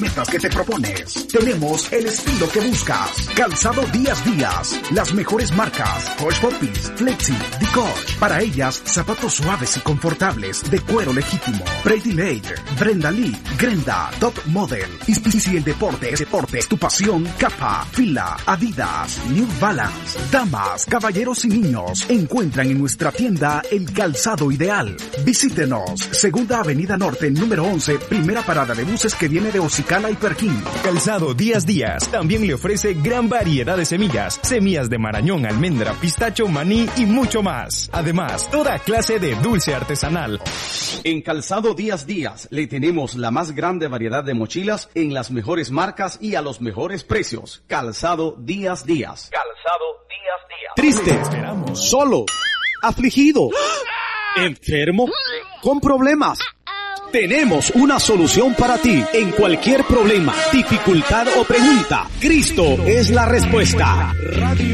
metas que te propones. Tenemos el estilo que buscas. Calzado Díaz. Las mejores marcas. Coach Popis, Flexi, D-Coach. Para ellas, zapatos suaves y confortables de cuero legítimo. Brady Lake, Brenda Lee, Grenda, Top Model. Y si el deporte es tu pasión, Kappa, Fila, Adidas, New Balance. Damas, caballeros y niños encuentran en nuestra tienda el calzado ideal. Visítenos. Segunda Avenida Norte, número 11, primera parada de buses que viene de Ocicala y Perquín. Calzado Díaz también le ofrece gran variedad de semillas de marañón, almendra, pistacho, maní y mucho más. Además, toda clase de dulce artesanal. En Calzado Díaz le tenemos la más grande variedad de mochilas en las mejores marcas y a los mejores precios. Calzado Díaz. Calzado Díaz. Triste, solo, afligido, enfermo, con problemas. Tenemos una solución para ti. En cualquier problema, dificultad o pregunta, Cristo es la respuesta.